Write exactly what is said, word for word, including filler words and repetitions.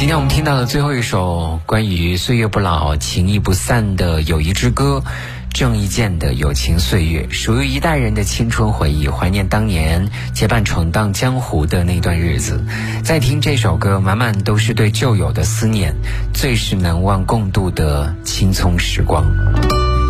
今天我们听到的最后一首关于岁月不老情谊不散的友谊之歌，郑伊健的友情岁月，属于一代人的青春回忆，怀念当年结伴闯荡江湖的那段日子。在听这首歌，满满都是对旧友的思念，最是难忘共度的青葱时光。